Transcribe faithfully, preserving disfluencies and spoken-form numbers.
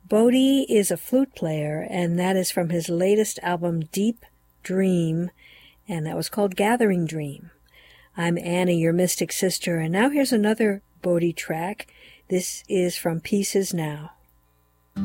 Bodhi is a flute player, and that is from his latest album, Deep Dream, and that was called Gathering Dream. I'm Annie, your mystic sister, and now here's another Bodhi track. This is from Pieces Now.